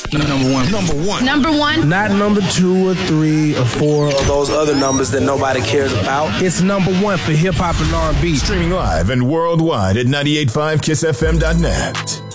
Number one. Number one. Number one. Not number 2 or 3 or 4 or those other numbers that nobody cares about. It's number 1 for hip hop and R&B. Streaming live and worldwide at 985kissfm.net.